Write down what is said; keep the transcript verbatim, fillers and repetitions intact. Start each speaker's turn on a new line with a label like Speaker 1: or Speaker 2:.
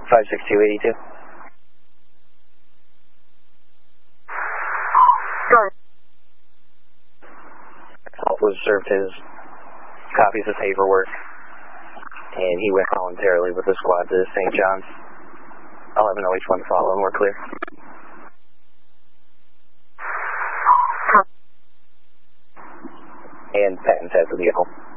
Speaker 1: five six two eighty-two. Was served his copies of paperwork, and he went voluntarily with the squad to Saint John's. I'll have know each one to follow, and we're clear. And Patton's has the vehicle.